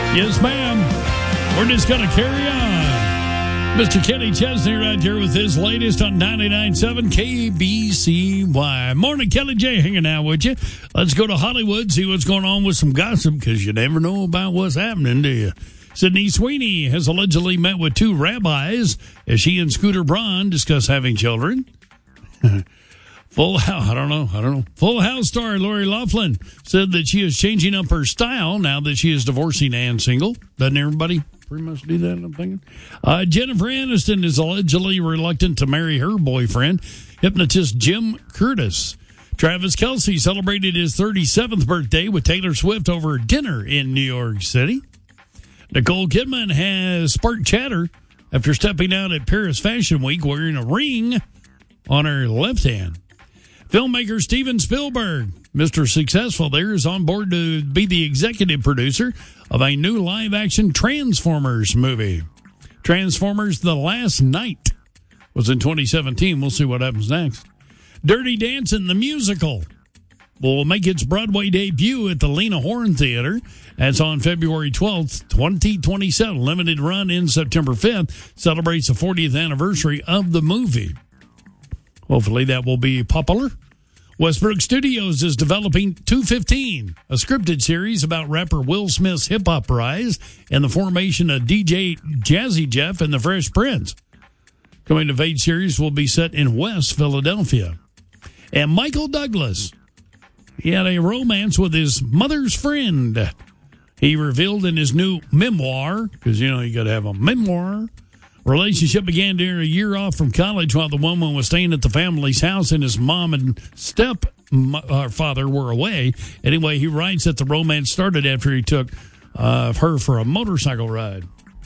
Yes, ma'am. We're just going to carry on. Mr. Kenny Chesney right here with his latest on 99.7 KBCY. Morning, Kelly J hanging out with you. Let's go to Hollywood, see what's going on with some gossip, because you never know about what's happening, do you? Sydney Sweeney has allegedly met with two rabbis as she and Scooter Braun discuss having children. Full House star Lori Loughlin said that she is changing up her style now that she is divorcing and single. Doesn't everybody pretty much do that, I'm thinking? Jennifer Aniston is allegedly reluctant to marry her boyfriend, hypnotist Jim Curtis. Travis Kelce celebrated his 37th birthday with Taylor Swift over dinner in New York City. Nicole Kidman has sparked chatter after stepping out at Paris Fashion Week wearing a ring on her left hand. Filmmaker Steven Spielberg, Mr. Successful there, is on board to be the executive producer of a new live-action Transformers movie. Transformers The Last Night was in 2017. We'll see what happens next. Dirty Dancing, the musical, will make its Broadway debut at the Lena Horne Theater. That's on February 12th, 2027. Limited run in September 5th. Celebrates the 40th anniversary of the movie. Hopefully that will be popular. Westbrook Studios is developing 215, a scripted series about rapper Will Smith's hip-hop rise and the formation of DJ Jazzy Jeff and the Fresh Prince. Coming of Age series will be set in West Philadelphia. And Michael Douglas, he had a romance with his mother's friend. He revealed in his new memoir, because, you got to have a memoir. Relationship began during a year off from college while the woman was staying at the family's house and his mom and stepfather were away. Anyway, he writes that the romance started after he took her for a motorcycle ride.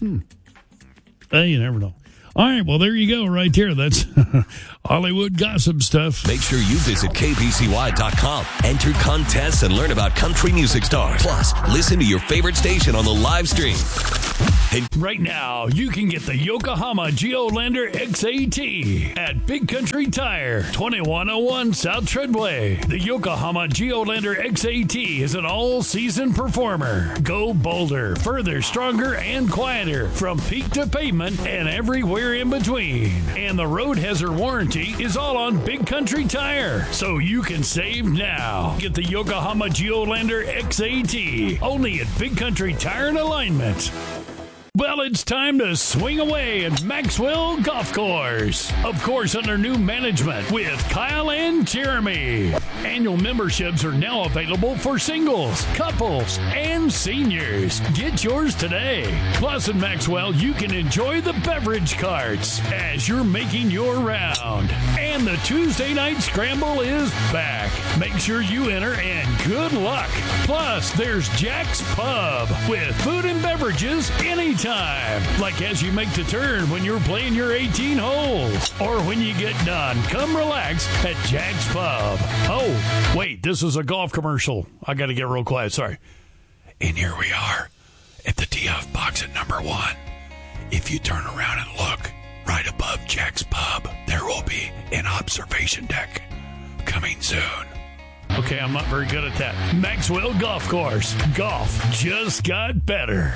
Hey, you never know. All right, well, there you go right there. That's Hollywood gossip stuff. Make sure you visit KBCY.com, enter contests, and learn about country music stars. Plus, listen to your favorite station on the live stream. Right now, you can get the Yokohama Geolandar XAT at Big Country Tire, 2101 South Treadway. The Yokohama Geolandar XAT is an all-season performer. Go bolder, further, stronger, and quieter from peak to pavement and everywhere in between. And the road hazard warranty is all on Big Country Tire, so you can save now. Get the Yokohama Geolandar XAT, only at Big Country Tire and Alignment. Well, it's time to swing away at Maxwell Golf Course. Of course, under new management with Kyle and Jeremy. Annual memberships are now available for singles, couples, and seniors. Get yours today. Plus, at Maxwell, you can enjoy the beverage carts as you're making your round. And the Tuesday night scramble is back. Make sure you enter and good luck. Plus, there's Jack's Pub with food and beverages anytime. Like as you make the turn when you're playing your 18 holes. Or when you get done, come relax at Jack's Pub. Oh, wait, this is a golf commercial. I got to get real quiet, sorry. And here we are at the tee-off box at number 1. If you turn around and look, right above Jack's Pub, there will be an observation deck coming soon. Okay, I'm not very good at that. Maxwell Golf Course. Golf just got better.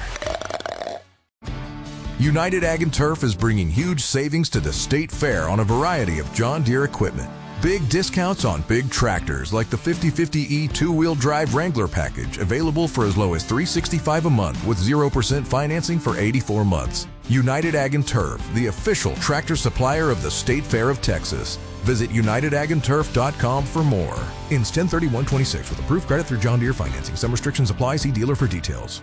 United Ag & Turf is bringing huge savings to the State Fair on a variety of John Deere equipment. Big discounts on big tractors like the 5050E two-wheel drive Wrangler package, available for as low as $365 a month with 0% financing for 84 months. United Ag & Turf, the official tractor supplier of the State Fair of Texas. Visit UnitedAgAndTurf.com for more. Ends 10/31/26 with approved credit through John Deere financing. Some restrictions apply. See dealer for details.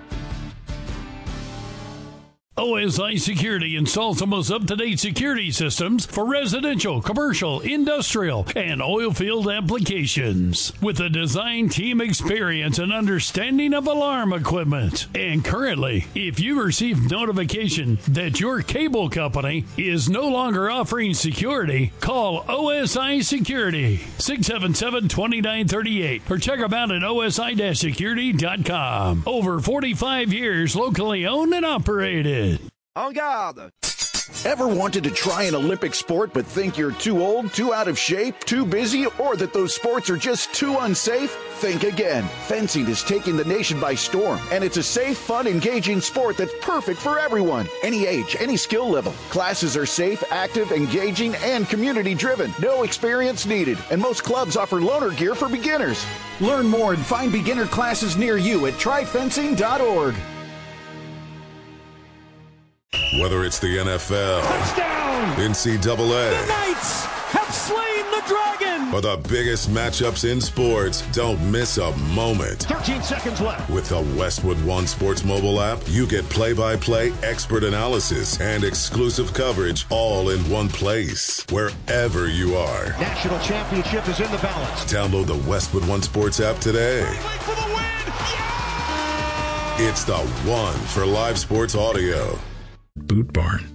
OSI Security installs the most up-to-date security systems for residential, commercial, industrial, and oil field applications. With a design team experience and understanding of alarm equipment. And currently, if you receive notification that your cable company is no longer offering security, call OSI Security, 677-2938, or check them out at osi-security.com. Over 45 years locally owned and operated. En garde! Ever wanted to try an Olympic sport but think you're too old, too out of shape, too busy, or that those sports are just too unsafe? Think again. Fencing is taking the nation by storm, and it's a safe, fun, engaging sport that's perfect for everyone. Any age, any skill level. Classes are safe, active, engaging, and community-driven. No experience needed, and most clubs offer loaner gear for beginners. Learn more and find beginner classes near you at tryfencing.org. Whether it's the NFL, touchdown, NCAA, the Knights have slain the dragon, or the biggest matchups in sports, don't miss a moment. 13 seconds left. With the Westwood One Sports mobile app, you get play-by-play expert analysis and exclusive coverage all in one place, wherever you are. National championship is in the balance. Download the Westwood One Sports app today. For the win! Yeah! It's the one for live sports audio. Boot Barn.